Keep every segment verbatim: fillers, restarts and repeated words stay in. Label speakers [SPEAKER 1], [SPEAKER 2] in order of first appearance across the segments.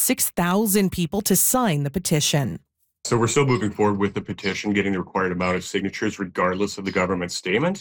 [SPEAKER 1] six thousand people to sign the petition.
[SPEAKER 2] So we're still moving forward with the petition, getting the required amount of signatures regardless of the government statement.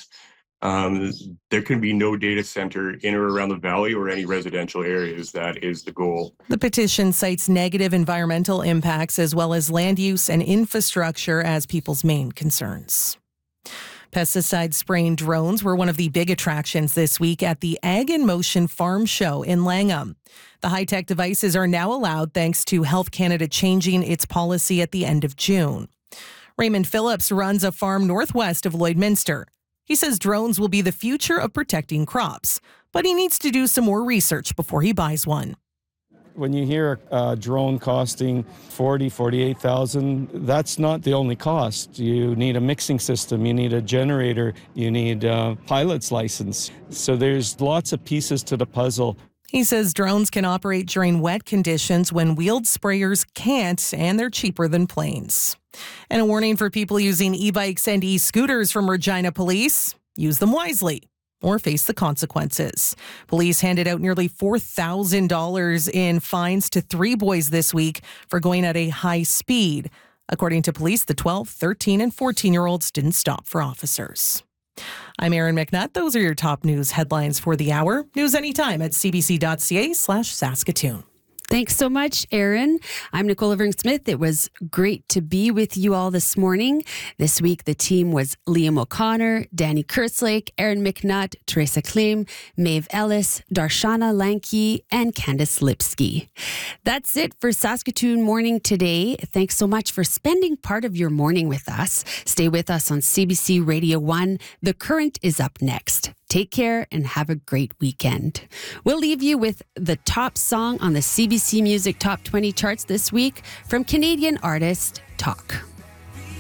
[SPEAKER 2] Um, there can be no data center in or around the valley or any residential areas. That is the goal.
[SPEAKER 1] The petition cites negative environmental impacts as well as land use and infrastructure as people's main concerns. Pesticide spraying drones were one of the big attractions this week at the Ag in Motion Farm Show in Langham. The high-tech devices are now allowed thanks to Health Canada changing its policy at the end of June. Raymond Phillips runs a farm northwest of Lloydminster. He says drones will be the future of protecting crops, but he needs to do some more research before he buys one.
[SPEAKER 3] When you hear a drone costing forty, forty-eight thousand, that's not the only cost. You need a mixing system, you need a generator, you need a pilot's license. So there's lots of pieces to the puzzle.
[SPEAKER 1] He says drones can operate during wet conditions when wheeled sprayers can't, and they're cheaper than planes. And a warning for people using e-bikes and e-scooters from Regina Police: use them wisely or face the consequences. Police handed out nearly four thousand dollars in fines to three boys this week for going at a high speed. According to police, the twelve, thirteen, and fourteen-year-olds didn't stop for officers. I'm Erin McNutt. Those are your top news headlines for the hour. News anytime at cbc.ca slash Saskatoon.
[SPEAKER 4] Thanks so much, Erin. I'm Nicole Evering-Smith. It was great to be with you all this morning. This week, the team was Liam O'Connor, Danny Kerslake, Erin McNutt, Teresa Klim, Maeve Ellis, Darshana Lanke, and Candice Lipsky. That's it for Saskatoon Morning today. Thanks so much for spending part of your morning with us. Stay with us on C B C Radio one. The Current is up next. Take care and have a great weekend. We'll leave you with the top song on the C B C Music Top twenty charts this week from Canadian artist Talk.